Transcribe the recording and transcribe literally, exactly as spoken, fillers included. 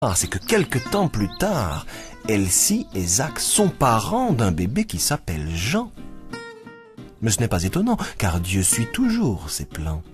Ah, c'est que quelque temps plus tard, Elsie et Zach sont parents d'un bébé qui s'appelle Jean. Mais ce n'est pas étonnant, car Dieu suit toujours ses plans.